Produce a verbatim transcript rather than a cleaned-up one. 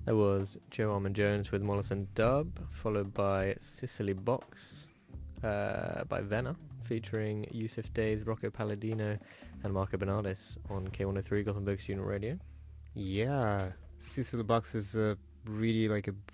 There was Joe Armand Jones with Mollison Dub, followed by Sicily Box uh, by Venna, featuring Yusuf Days, Rocco Palladino, and Marco Bernardis on K one oh three Gothenburg Student Radio. Yeah, Cecil Box is a really like a